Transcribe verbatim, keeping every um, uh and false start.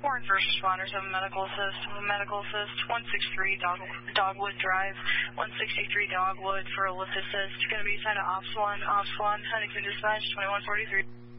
Warren First Responders have a medical assist. A medical assist, one sixty-three Dog, Dogwood Drive, one sixty-three Dogwood for a lift assist. Going to be assigned to Ops one, Ops one, Huntington Dispatch, twenty-one forty-three.